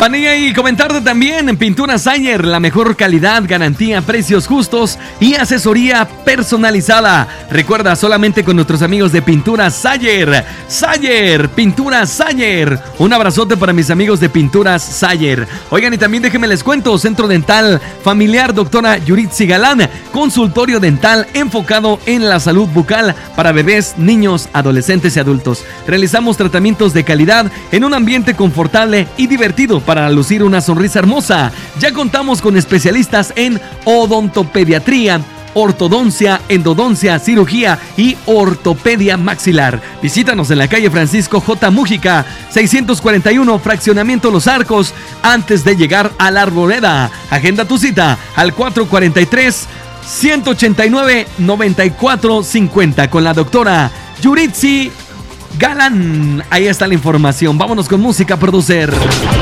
Panilla, y comentarte también en Pintura Sayer, la mejor calidad, garantía, precios justos y asesoría personalizada. Recuerda, solamente con nuestros amigos de Pintura Sayer. Sayer, Pintura Sayer. Un abrazote para mis amigos de Pinturas Sayer. Oigan, y también déjenme les cuento, Centro Dental Familiar Doctora Yuritsi Galán, consultorio dental enfocado en la salud bucal para bebés, niños, adolescentes y adultos. Realizamos tratamientos de calidad en un ambiente confortable y divertido para lucir una sonrisa hermosa. Ya contamos con especialistas en odontopediatría, ortodoncia, endodoncia, cirugía y ortopedia maxilar. Visítanos en la calle Francisco J. Mújica, 641, Fraccionamiento Los Arcos, antes de llegar a la Arboleda. Agenda tu cita al 443-189-9450 con la doctora Yuritsi Galán. Ahí está la información. Vámonos con música, producer.